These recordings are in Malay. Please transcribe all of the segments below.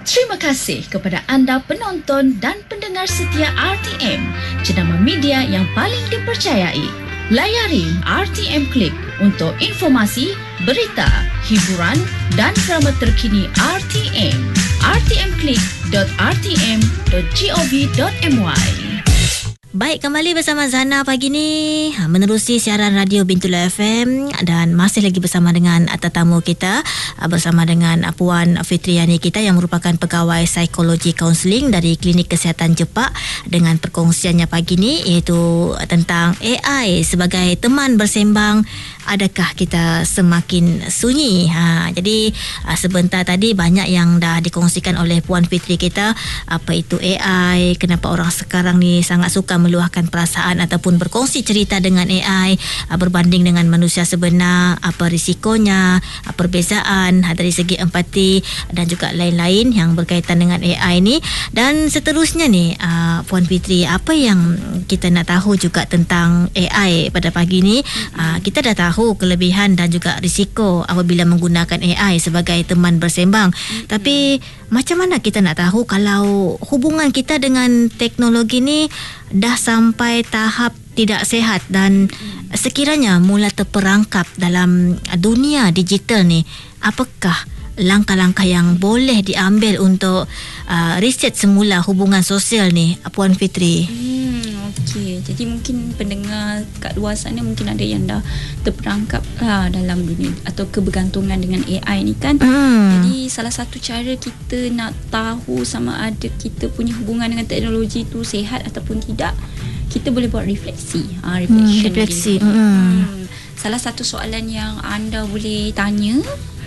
Terima kasih kepada anda penonton dan pendengar setia RTM, jenama media yang paling dipercayai. Layari RTM Click untuk informasi, berita, hiburan dan drama terkini RTM. rtmclick.rtm.gov.my. Baik, kembali bersama Zana pagi ni, menerusi siaran radio Bintulu FM dan masih lagi bersama dengan tetamu kita, bersama dengan Puan Fitriani kita yang merupakan pegawai psikologi kaunseling dari Klinik Kesihatan Jepak, dengan perkongsiannya pagi ni iaitu tentang AI sebagai teman bersembang. Adakah kita semakin sunyi? Jadi sebentar tadi banyak yang dah dikongsikan oleh Puan Fitri kita, apa itu AI, kenapa orang sekarang ni sangat suka meluahkan perasaan ataupun berkongsi cerita dengan AI berbanding dengan manusia sebenar, apa risikonya, perbezaan dari segi empati dan juga lain-lain yang berkaitan dengan AI ni. Dan seterusnya ni, Puan Fitri, apa yang kita nak tahu juga tentang AI pada pagi ni? Kita dah tahu kelebihan dan juga risiko apabila menggunakan AI sebagai teman bersembang. Tapi macam mana kita nak tahu kalau hubungan kita dengan teknologi ni dah sampai tahap tidak sehat dan sekiranya mula terperangkap dalam dunia digital ni, apakah langkah-langkah yang boleh diambil untuk reset semula hubungan sosial ni, Puan Fitri? Okey, jadi mungkin pendengar kat luar sana mungkin ada yang dah terperangkap dalam dunia atau kebergantungan dengan AI ni kan. Jadi salah satu cara kita nak tahu sama ada kita punya hubungan dengan teknologi tu sihat ataupun tidak, kita boleh buat refleksi. Refleksi. Salah satu soalan yang anda boleh tanya,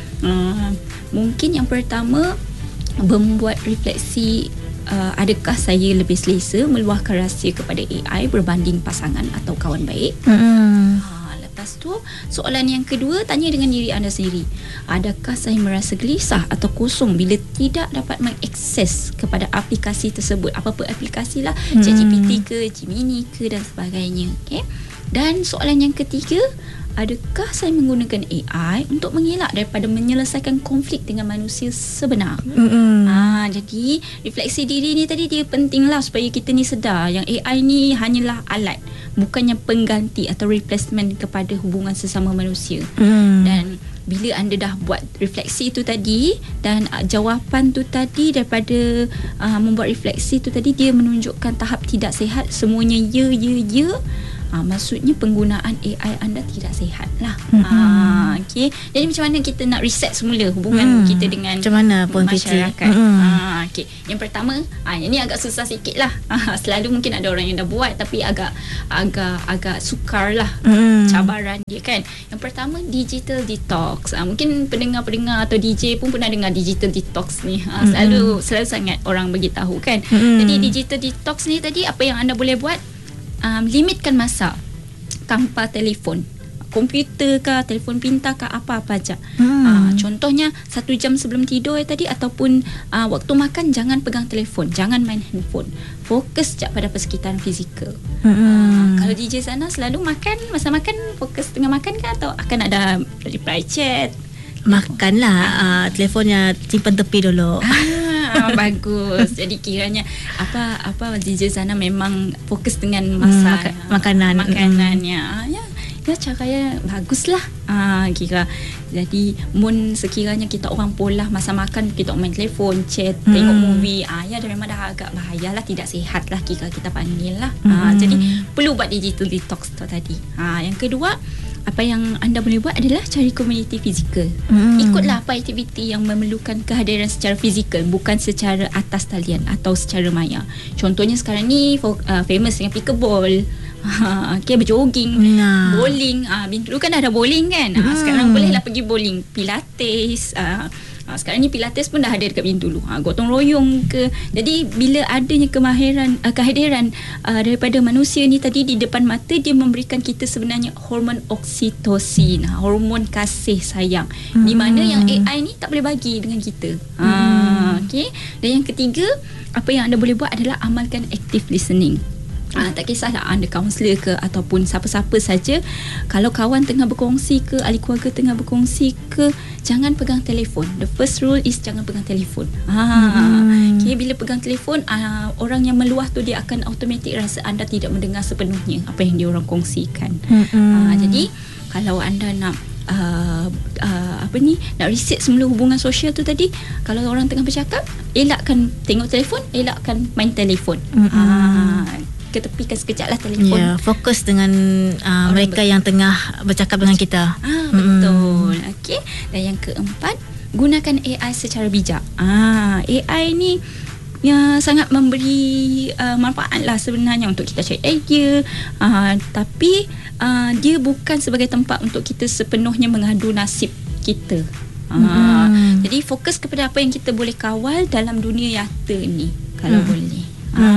mungkin yang pertama, membuat refleksi, adakah saya lebih selesa meluahkan rahsia kepada AI berbanding pasangan atau kawan baik? Lepas tu, soalan yang kedua, tanya dengan diri anda sendiri, adakah saya merasa gelisah atau kosong bila tidak dapat mengakses kepada aplikasi tersebut, apa-apa aplikasi lah, ChatGPT ke, Gemini ke dan sebagainya. Okay? Dan soalan yang ketiga, adakah saya menggunakan AI untuk mengelak daripada menyelesaikan konflik dengan manusia sebenar? Jadi refleksi diri ni tadi dia penting lah supaya kita ni sedar yang AI ni hanyalah alat, bukannya pengganti atau replacement kepada hubungan sesama manusia. Dan bila anda dah buat refleksi tu tadi dan jawapan tu tadi, daripada membuat refleksi tu tadi, dia menunjukkan tahap tidak sihat, semuanya ya, maksudnya penggunaan AI anda tidak sihat lah. Okay. Jadi macam mana kita nak reset semula hubungan kita dengan macam mana, masyarakat? Okay. Yang pertama, ini agak susah sikit lah. Selalu mungkin ada orang yang dah buat tapi agak sukar lah cabaran dia kan. Yang pertama, digital detox. Mungkin pendengar-pendengar atau DJ pun pernah dengar digital detox ni. Selalu sangat orang beritahu kan. Jadi digital detox ni tadi, apa yang anda boleh buat? Limitkan masa tanpa telefon, komputer ke, telefon pintar ke, apa-apa aja. Contohnya 1 jam sebelum tidur tadi, ataupun waktu makan jangan pegang telefon, jangan main handphone, fokus sekejap pada persekitaran fizikal. Kalau DJ sana selalu makan, masa makan fokus tengah makan kan, atau akan ada reply chat? Makanlah, telefonnya simpan tepi dulu. Bagus. Jadi kiranya apa DJ sana memang fokus dengan masak makanannya. Ya caranya baguslah. Kira. Jadi mun sekiranya kita orang pola masa makan kita main telefon, chat, tengok movie, ya dah memang dah agak bahayalah, tidak sihat lah kira kita panggil lah. Jadi perlu buat digital detox tu tadi. Yang kedua, apa yang anda boleh buat adalah cari komuniti fizikal. Ikutlah apa aktiviti yang memerlukan kehadiran secara fizikal, bukan secara atas talian atau secara maya. Contohnya sekarang ni famous dengan pickleball, berjogging, bowling. Dulu kan ada bowling kan. Sekarang bolehlah pergi bowling, pilates. Sekarang ni pilates pun dah ada dekat Bintulu. Gotong royong ke. Jadi bila adanya kehadiran daripada manusia ni tadi di depan mata, dia memberikan kita sebenarnya hormon oksitosin, hormon kasih sayang, di mana yang AI ni tak boleh bagi dengan kita. Okay. Dan yang ketiga, apa yang anda boleh buat adalah amalkan active listening. Tak kisahlah anda kaunselor ke ataupun siapa-siapa saja, kalau kawan tengah berkongsi ke, ahli keluarga tengah berkongsi ke, jangan pegang telefon. The first rule is jangan pegang telefon. Okay, bila pegang telefon, orang yang meluah tu dia akan automatik rasa anda tidak mendengar sepenuhnya apa yang dia orang kongsikan. Jadi kalau anda nak nak reset semula hubungan sosial tu tadi, kalau orang tengah bercakap, elakkan tengok telefon, elakkan main telefon. Ketepikan sekejap lah telefon. Fokus dengan mereka yang tengah bercakap dengan kita. Betul. Okey. Dan yang keempat, gunakan AI secara bijak. AI ni sangat memberi manfaat lah sebenarnya untuk kita cari idea, tapi dia bukan sebagai tempat untuk kita sepenuhnya mengadu nasib kita. Jadi fokus kepada apa yang kita boleh kawal dalam dunia nyata ni, kalau boleh.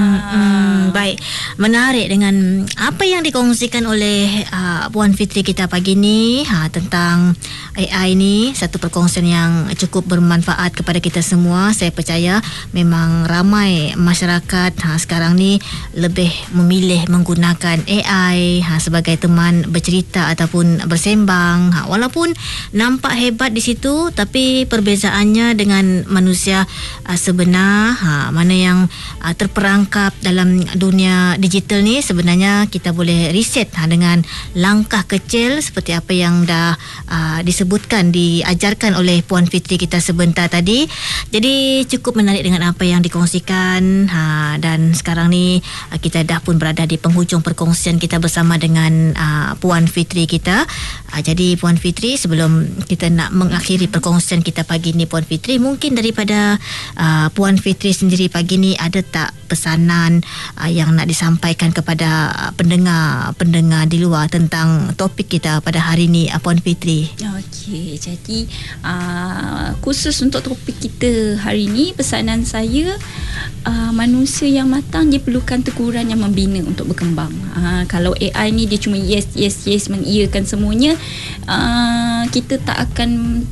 Baik, menarik dengan apa yang dikongsikan oleh Puan Fitri kita pagi ni tentang AI ni. Satu perkongsian yang cukup bermanfaat kepada kita semua. Saya percaya memang ramai masyarakat sekarang ni lebih memilih menggunakan AI sebagai teman bercerita ataupun bersembang. Walaupun nampak hebat di situ, tapi perbezaannya dengan manusia sebenar, mana yang terperangkap dalam dunia digital ni, sebenarnya kita boleh reset dengan langkah kecil seperti apa yang dah disebutkan, diajarkan oleh Puan Fitri kita sebentar tadi. Jadi cukup menarik dengan apa yang dikongsikan, dan sekarang ni kita dah pun berada di penghujung perkongsian kita bersama dengan Puan Fitri kita. Jadi Puan Fitri, sebelum kita nak mengakhiri perkongsian kita pagi ni, Puan Fitri, mungkin daripada Puan Fitri sendiri pagi ni ada tak pesanan yang nak disampaikan kepada pendengar di luar tentang topik kita pada hari ni, Puan Fitri? Okey, jadi khusus untuk topik kita hari ni, pesanan saya, manusia yang matang dia perlukan teguran yang membina untuk berkembang. Kalau AI ni dia cuma yes mengiyakan semuanya, kita tak akan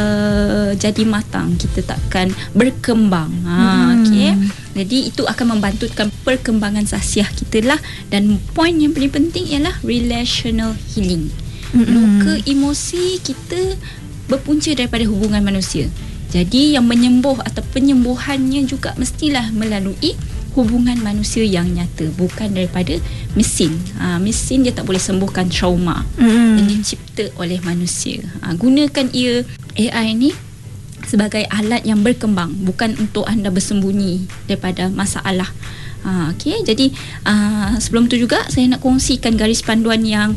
jadi matang, kita tak akan berkembang. Okey. Jadi itu akan membantukan perkembangan sahsiah kita lah. Dan poin yang paling penting ialah relational healing. Luka emosi kita berpunca daripada hubungan manusia. Jadi yang menyembuh atau penyembuhannya juga mestilah melalui hubungan manusia yang nyata, bukan daripada mesin. Mesin dia tak boleh sembuhkan trauma yang dicipta oleh manusia. Gunakan AI ni sebagai alat yang berkembang, bukan untuk anda bersembunyi daripada masalah. Okey, jadi sebelum tu juga saya nak kongsikan garis panduan yang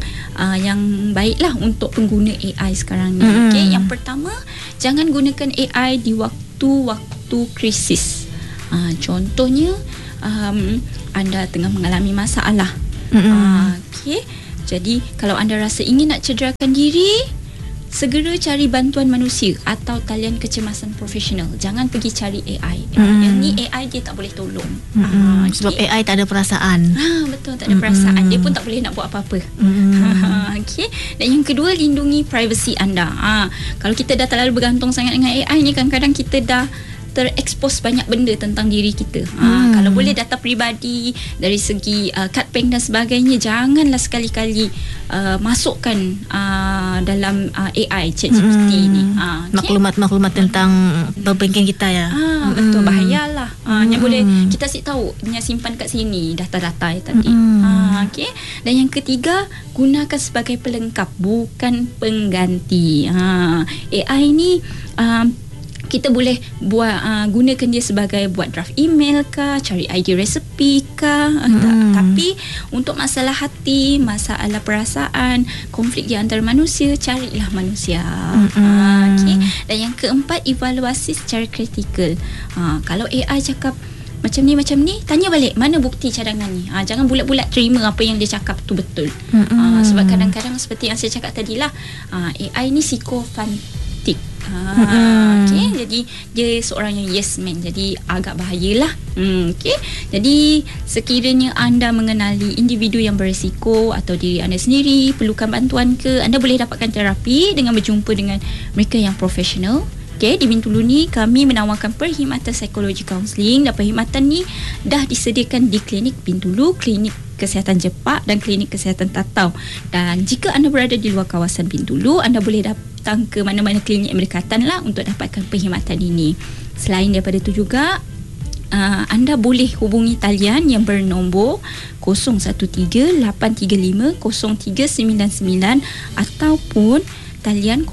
baiklah untuk pengguna AI sekarang ni. Okey, yang pertama, jangan gunakan AI di waktu-waktu krisis. Contohnya anda tengah mengalami masalah. Okey, jadi kalau anda rasa ingin nak cederakan diri, segera cari bantuan manusia atau talian kecemasan profesional. Jangan pergi cari AI. Yang ni AI dia tak boleh tolong. Sebab AI tak ada perasaan. Betul, tak ada perasaan. Dia pun tak boleh nak buat apa-apa. Okay. Dan yang kedua, lindungi privasi anda. Kalau kita dah terlalu bergantung sangat dengan AI ni, kadang-kadang kita dah terekspos banyak benda tentang diri kita. Kalau boleh data peribadi dari segi kad bank dan sebagainya, janganlah sekali-kali masukkan dalam AI ChatGPT ni. Maklumat-maklumat tentang perbankan kita ya. Betul, bahayalah. Yang boleh kita tahu dia simpan kat sini data-data tadi. Okay. Dan yang ketiga, gunakan sebagai pelengkap, bukan pengganti. AI ni kita boleh gunakan dia sebagai buat draft email kah, cari idea resepi kah, tapi untuk masalah hati, masalah perasaan, konflik di antara manusia, carilah manusia. Okay. Dan yang keempat, evaluasi secara kritikal. Kalau AI cakap macam ni, tanya balik, mana bukti cadangan ni? Jangan bulat-bulat terima apa yang dia cakap tu betul. Sebab kadang-kadang seperti yang saya cakap tadi lah, AI ni psikofantik. Okay, jadi dia seorang yang yes man, jadi agak bahayalah. Okay, jadi sekiranya anda mengenali individu yang berisiko atau diri anda sendiri perlukan bantuan ke, anda boleh dapatkan terapi dengan berjumpa dengan mereka yang profesional. Okay, di Bintulu ni kami menawarkan perkhidmatan psikologi kaunseling, dan perkhidmatan ni dah disediakan di klinik Bintulu, klinik kesihatan Jepak dan klinik kesihatan Tatau. Dan jika anda berada di luar kawasan Bintulu, anda boleh datang ke mana-mana klinik yang berdekatan lah untuk dapatkan perkhidmatan ini. Selain daripada itu juga, anda boleh hubungi talian yang bernombor 013-835-0399 ataupun talian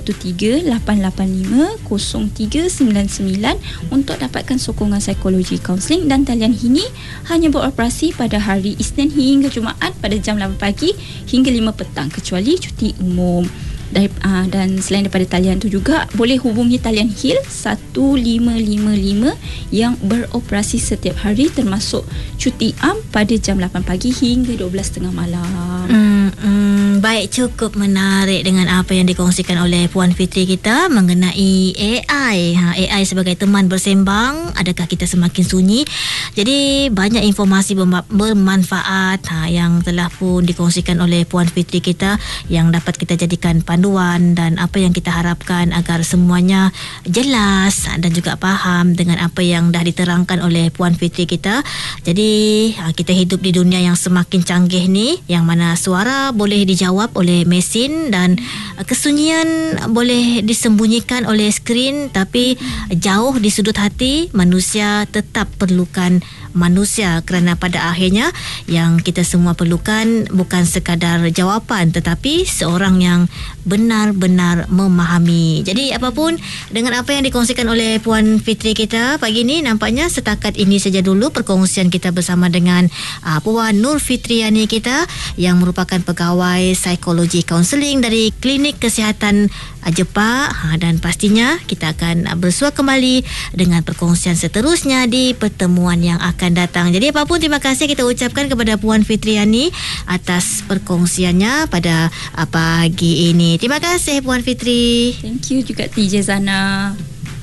013-885-0399 untuk dapatkan sokongan psikologi kaunseling. Dan talian ini hanya beroperasi pada hari Isnin hingga Jumaat pada jam 8 pagi hingga 5 petang kecuali cuti umum. Dan selain daripada talian tu juga boleh hubungi talian HIL 1555 yang beroperasi setiap hari termasuk cuti am pada jam 8 pagi hingga 12.30 malam. Baik, cukup menarik dengan apa yang dikongsikan oleh Puan Fitri kita mengenai AI. AI sebagai teman bersembang, adakah kita semakin sunyi? Jadi banyak informasi bermanfaat yang telah pun dikongsikan oleh Puan Fitri kita yang dapat kita jadikan panduan, dan apa yang kita harapkan agar semuanya jelas dan juga faham dengan apa yang dah diterangkan oleh Puan Fitri kita. Jadi kita hidup di dunia yang semakin canggih ni, yang mana suara boleh dijawab oleh mesin dan kesunyian boleh disembunyikan oleh skrin, tapi jauh di sudut hati manusia tetap perlukan manusia, kerana pada akhirnya yang kita semua perlukan bukan sekadar jawapan tetapi seorang yang benar-benar memahami. Jadi apapun dengan apa yang dikongsikan oleh Puan Fitri kita pagi ni, nampaknya setakat ini saja dulu perkongsian kita bersama dengan Puan Nur Fitriani kita yang merupakan pegawai psikologi kaunseling dari Klinik Kesihatan Jepak, dan pastinya kita akan bersua kembali dengan perkongsian seterusnya di pertemuan yang akan datang. Jadi apapun, terima kasih kita ucapkan kepada Puan Fitriani atas perkongsiannya pada pagi ini. Terima kasih Puan Fitri. Thank you juga TJ Zana.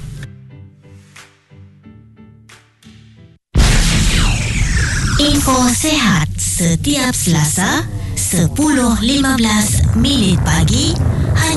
Info Sehat setiap Selasa 10.15 minit pagi